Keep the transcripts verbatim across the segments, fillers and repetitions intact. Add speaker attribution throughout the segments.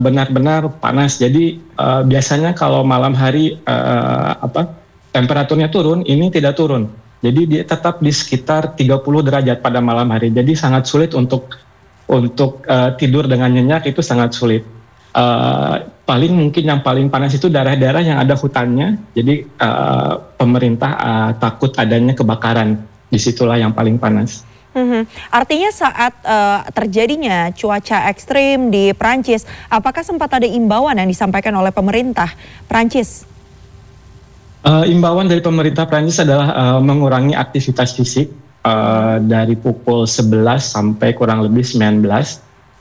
Speaker 1: benar-benar panas. Jadi uh, biasanya kalau malam hari uh, apa temperaturnya turun, ini tidak turun. Jadi dia tetap di sekitar tiga puluh derajat pada malam hari. Jadi sangat sulit untuk untuk uh, tidur dengan nyenyak, itu sangat sulit. Uh, paling mungkin yang paling panas itu daerah-daerah yang ada hutannya. Jadi uh, pemerintah uh, takut adanya kebakaran. Disitulah yang paling panas.
Speaker 2: Hmm, artinya saat uh, terjadinya cuaca ekstrim di Prancis, apakah sempat ada imbauan yang disampaikan oleh pemerintah Prancis?
Speaker 1: Uh, imbauan dari pemerintah Prancis adalah uh, mengurangi aktivitas fisik uh, dari pukul sebelas sampai kurang lebih sembilan belas,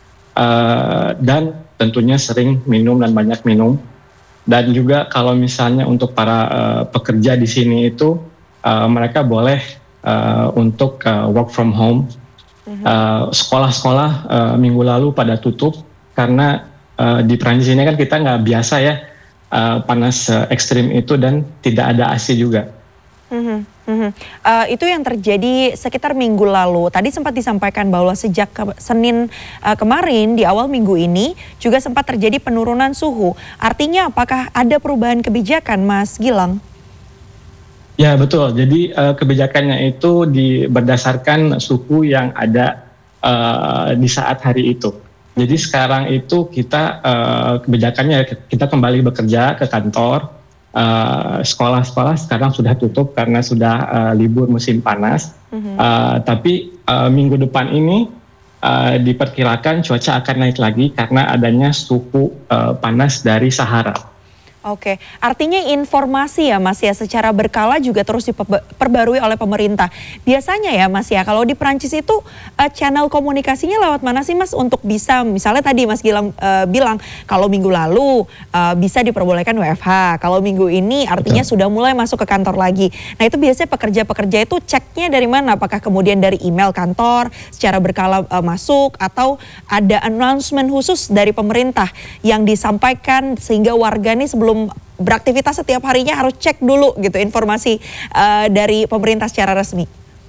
Speaker 1: uh, dan tentunya sering minum dan banyak minum. Dan juga kalau misalnya untuk para uh, pekerja di sini itu uh, mereka boleh Uh, untuk uh, work from home. uh, sekolah-sekolah uh, minggu lalu pada tutup karena uh, di Prancis ini kan kita nggak biasa ya uh, panas uh, ekstrim itu, dan tidak ada A C juga.
Speaker 2: Mm-hmm. Mm-hmm. Uh, itu yang terjadi sekitar minggu lalu. Tadi sempat disampaikan bahwa sejak ke- Senin uh, kemarin di awal minggu ini juga sempat terjadi penurunan suhu. Artinya apakah ada perubahan kebijakan, Mas Gilang?
Speaker 1: Ya betul, jadi uh, kebijakannya itu di, berdasarkan suhu yang ada uh, di saat hari itu. Jadi sekarang itu kita uh, kebijakannya kita kembali bekerja ke kantor. Uh, sekolah-sekolah sekarang sudah tutup karena sudah uh, libur musim panas. Mm-hmm. Uh, tapi uh, minggu depan ini uh, diperkirakan cuaca akan naik lagi karena adanya suhu uh, panas dari Sahara.
Speaker 2: Oke, artinya informasi ya Mas ya secara berkala juga terus diperbarui oleh pemerintah. Biasanya ya Mas ya, kalau di Prancis itu uh, channel komunikasinya lewat mana sih Mas untuk bisa, misalnya tadi Mas Gilang uh, bilang kalau minggu lalu uh, bisa diperbolehkan W F H, kalau minggu ini artinya Betul. Sudah mulai masuk ke kantor lagi. Nah itu biasanya pekerja-pekerja itu ceknya dari mana? Apakah kemudian dari email kantor secara berkala uh, masuk, atau ada announcement khusus dari pemerintah yang disampaikan sehingga warga nih sebelum beraktivitas setiap harinya harus cek dulu gitu informasi uh, dari pemerintah secara resmi?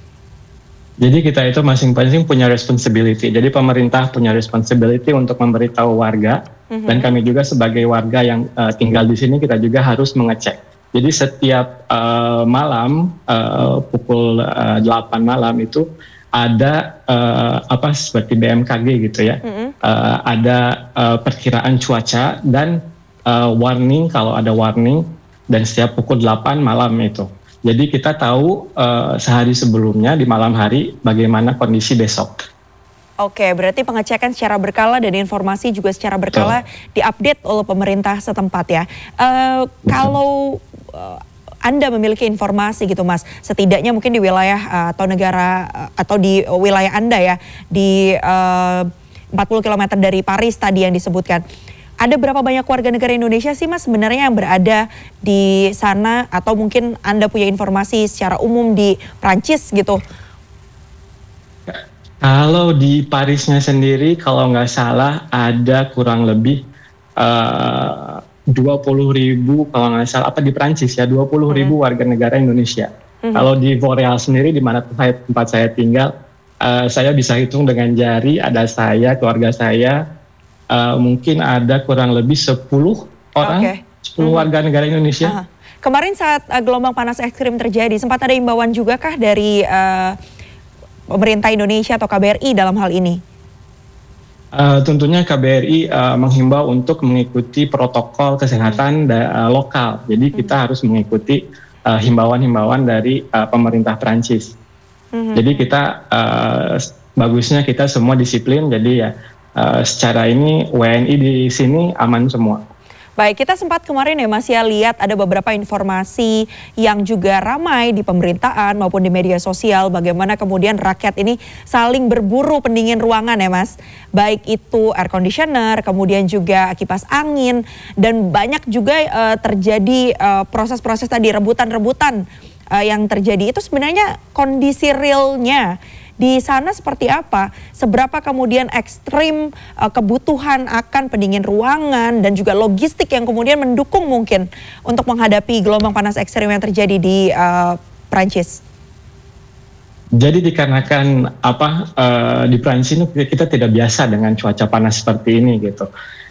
Speaker 1: Jadi kita itu masing-masing punya responsibility. Jadi pemerintah punya responsibility untuk memberitahu warga, mm-hmm. dan kami juga sebagai warga yang uh, tinggal di sini kita juga harus mengecek. Jadi setiap uh, malam uh, pukul uh, delapan malam itu ada uh, apa seperti B M K G gitu ya, mm-hmm. uh, ada uh, perkiraan cuaca dan Uh, warning kalau ada warning, dan setiap pukul delapan malam itu. Jadi kita tahu uh, sehari sebelumnya di malam hari bagaimana kondisi besok.
Speaker 2: Oke, berarti pengecekan secara berkala dan informasi juga secara berkala Betul. Diupdate oleh pemerintah setempat ya. Uh, kalau uh, Anda memiliki informasi gitu Mas, setidaknya mungkin di wilayah uh, atau negara uh, atau di wilayah Anda ya, di uh, empat puluh kilometer dari Paris tadi yang disebutkan. Ada berapa banyak warga negara Indonesia sih Mas sebenarnya yang berada di sana, atau mungkin Anda punya informasi secara umum di Prancis gitu?
Speaker 1: Kalau di Parisnya sendiri kalau nggak salah ada kurang lebih uh, dua puluh ribu kalau nggak salah, apa di Prancis ya, dua puluh ribu hmm. warga negara Indonesia. Hmm. Kalau di Montreal sendiri di mana tempat saya tinggal, uh, saya bisa hitung dengan jari, ada saya, keluarga saya, Uh, mungkin ada kurang lebih sepuluh orang, okay. sepuluh mm-hmm. warga negara Indonesia. Uh-huh.
Speaker 2: Kemarin saat uh, gelombang panas ekstrim terjadi, sempat ada imbauan juga kah dari uh, pemerintah Indonesia atau K B R I dalam hal ini?
Speaker 1: Uh, tentunya K B R I uh, menghimbau untuk mengikuti protokol kesehatan mm-hmm. da- uh, lokal. Jadi mm-hmm. kita harus mengikuti uh, himbauan-himbauan dari uh, pemerintah Prancis. Mm-hmm. Jadi kita uh, bagusnya kita semua disiplin. Jadi ya. Uh, secara ini W N I di sini aman semua.
Speaker 2: Baik, kita sempat kemarin ya Mas ya lihat ada beberapa informasi yang juga ramai di pemberitaan maupun di media sosial, bagaimana kemudian rakyat ini saling berburu pendingin ruangan ya Mas. Baik itu air conditioner, kemudian juga kipas angin, dan banyak juga uh, terjadi uh, proses-proses tadi rebutan-rebutan uh, yang terjadi. Itu sebenarnya kondisi realnya di sana seperti apa? Seberapa kemudian ekstrim uh, kebutuhan akan pendingin ruangan dan juga logistik yang kemudian mendukung mungkin untuk menghadapi gelombang panas ekstrim yang terjadi di uh, Prancis?
Speaker 1: Jadi dikarenakan apa uh, di Prancis ini kita tidak biasa dengan cuaca panas seperti ini gitu.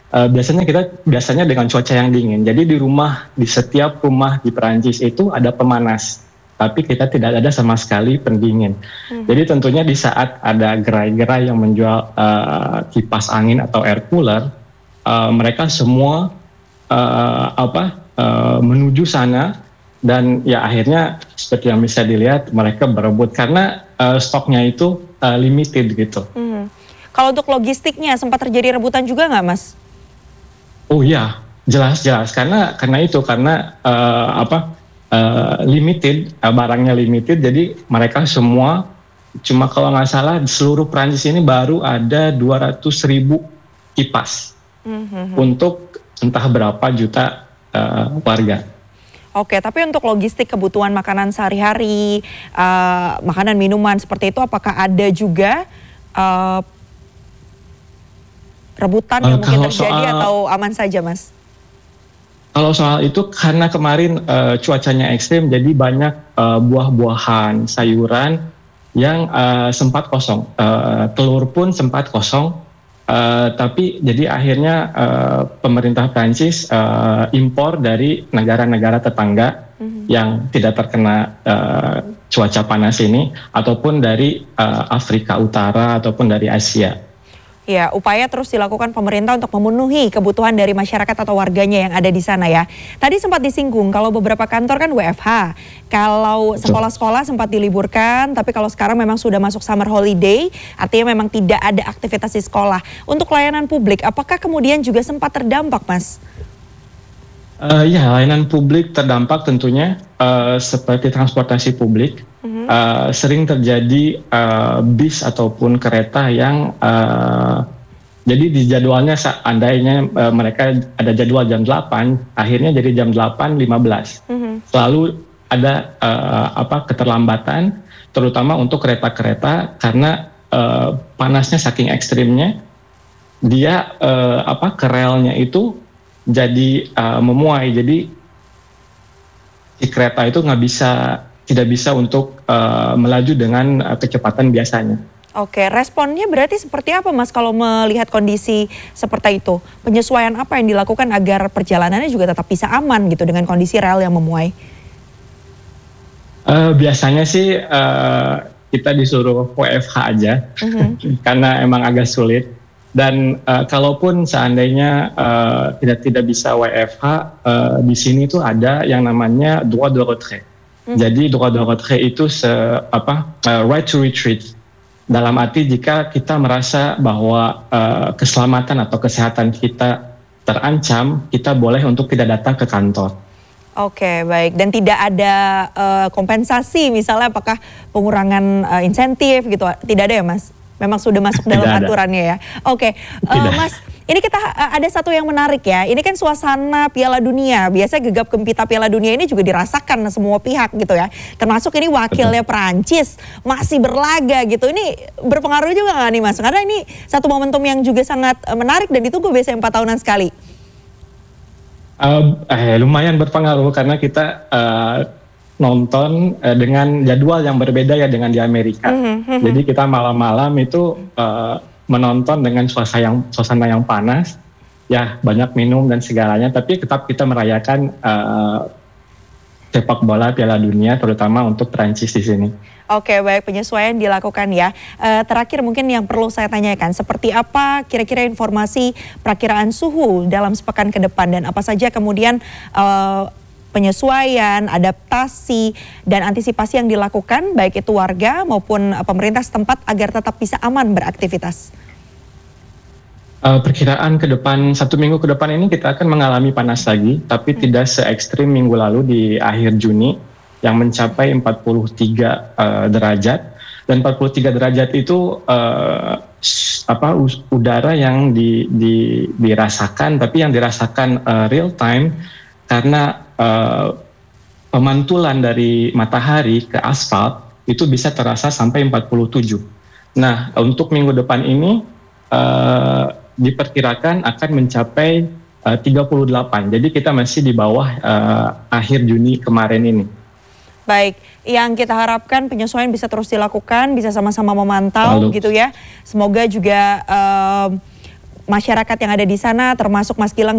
Speaker 1: uh, biasanya kita biasanya dengan cuaca yang dingin. Jadi di rumah, di setiap rumah di Perancis itu ada pemanas, tapi kita tidak ada sama sekali pendingin. Hmm. Jadi tentunya di saat ada gerai-gerai yang menjual uh, kipas angin atau air cooler, uh, mereka semua uh, apa uh, menuju sana, dan ya akhirnya seperti yang bisa dilihat mereka berebut karena uh, stoknya itu uh, limited gitu. Hmm.
Speaker 2: Kalau untuk logistiknya sempat terjadi rebutan juga nggak, Mas?
Speaker 1: Oh iya, jelas-jelas karena karena itu karena uh, apa uh, limited uh, barangnya limited, jadi mereka semua cuma kalau nggak salah di seluruh Prancis ini baru ada dua ratus ribu kipas mm-hmm. untuk entah berapa juta uh, warga.
Speaker 2: Oke, tapi untuk logistik kebutuhan makanan sehari-hari, uh, makanan minuman seperti itu, apakah ada juga uh, rebutan yang uh, mungkin terjadi soal, atau aman saja, Mas?
Speaker 1: Kalau soal itu karena kemarin uh, cuacanya ekstrim, jadi banyak uh, buah-buahan, sayuran yang uh, sempat kosong. Uh, telur pun sempat kosong, uh, tapi jadi akhirnya uh, pemerintah Prancis uh, impor dari negara-negara tetangga mm-hmm. yang tidak terkena uh, cuaca panas ini, ataupun dari uh, Afrika Utara ataupun dari Asia.
Speaker 2: Ya, upaya terus dilakukan pemerintah untuk memenuhi kebutuhan dari masyarakat atau warganya yang ada di sana ya. Tadi sempat disinggung kalau beberapa kantor kan W F H, kalau sekolah-sekolah sempat diliburkan, tapi kalau sekarang memang sudah masuk summer holiday, artinya memang tidak ada aktivitas di sekolah. Untuk layanan publik, apakah kemudian juga sempat terdampak, Mas?
Speaker 1: Uh, ya, layanan publik terdampak tentunya uh, seperti transportasi publik. Mm-hmm. uh, sering terjadi uh, bis ataupun kereta yang uh, jadi di jadwalnya seandainya uh, mereka ada jadwal jam delapan, akhirnya jadi jam delapan lima belas. Mm-hmm. Selalu ada uh, apa keterlambatan, terutama untuk kereta-kereta karena uh, panasnya saking ekstrimnya, dia uh, apa kerelnya itu jadi uh, memuai, jadi si kereta itu nggak bisa tidak bisa untuk uh, melaju dengan uh, kecepatan biasanya.
Speaker 2: Oke, responnya berarti seperti apa, Mas, kalau melihat kondisi seperti itu? Penyesuaian apa yang dilakukan agar perjalanannya juga tetap bisa aman gitu dengan kondisi rel yang memuai?
Speaker 1: Uh, biasanya sih uh, kita disuruh W F H aja, mm-hmm. karena emang agak sulit. Dan uh, kalaupun seandainya uh, tidak tidak bisa W F H, uh, di sini tuh ada yang namanya droit de retrait. Hmm. Jadi droit de retrait itu se, apa uh, right to retreat. Dalam arti jika kita merasa bahwa uh, keselamatan atau kesehatan kita terancam, kita boleh untuk tidak datang ke kantor.
Speaker 2: Oke, baik. Dan tidak ada uh, kompensasi, misalnya apakah pengurangan uh, insentif gitu? Tidak ada ya, Mas? Memang sudah masuk dalam aturannya ya. Oke, uh, Mas, ini kita uh, ada satu yang menarik ya. Ini kan suasana Piala Dunia. Biasa gegap gempita Piala Dunia ini juga dirasakan semua pihak gitu ya. Termasuk ini wakilnya Perancis masih berlaga gitu. Ini berpengaruh juga nggak nih, Mas? Karena ini satu momentum yang juga sangat uh, menarik dan ditunggu biasanya empat tahunan sekali.
Speaker 1: Uh, eh, lumayan berpengaruh karena kita uh, nonton uh, dengan jadwal yang berbeda ya dengan di Amerika. Mm-hmm. Jadi kita malam-malam itu uh, menonton dengan suasana yang suasana yang panas, ya banyak minum dan segalanya. Tapi tetap kita merayakan uh, sepak bola Piala Dunia, terutama untuk Prancis di sini.
Speaker 2: Oke, baik, penyesuaian dilakukan ya. Uh, terakhir mungkin yang perlu saya tanyakan, seperti apa kira-kira informasi perakiraan suhu dalam sepekan ke depan dan apa saja kemudian uh, penyesuaian, adaptasi, dan antisipasi yang dilakukan baik itu warga maupun pemerintah setempat agar tetap bisa aman beraktivitas?
Speaker 1: Uh, perkiraan ke depan, satu minggu ke depan ini kita akan mengalami panas lagi, tapi hmm. tidak se-ekstrim minggu lalu di akhir Juni yang mencapai empat puluh tiga uh, derajat. Dan empat puluh tiga derajat itu uh, apa udara yang di, di, dirasakan, tapi yang dirasakan uh, real time karena Uh, pemantulan dari matahari ke aspal itu bisa terasa sampai empat puluh tujuh. Nah, untuk minggu depan ini uh, diperkirakan akan mencapai uh, tiga puluh delapan. Jadi kita masih di bawah uh, akhir Juni kemarin ini.
Speaker 2: Baik, yang kita harapkan penyesuaian bisa terus dilakukan, bisa sama-sama memantau Lalu. gitu ya. Semoga juga uh, masyarakat yang ada di sana termasuk Mas Gilang